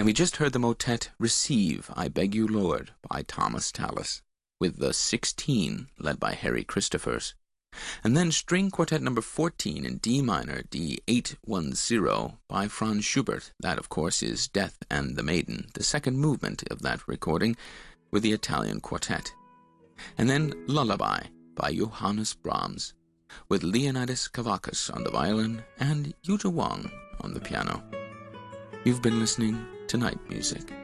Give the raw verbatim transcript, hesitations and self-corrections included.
And we just heard the motet Receive, I Beg You, Lord, by Thomas Tallis, with the sixteen led by Harry Christophers. And then String Quartet number fourteen in D minor, D eight one zero, by Franz Schubert. That, of course, is Death and the Maiden, the second movement of that recording, with the Italian quartet. And then Lullaby by Johannes Brahms, with Leonidas Kavakis on the violin and Yuja Wang on the piano. You've been listening to Night Music.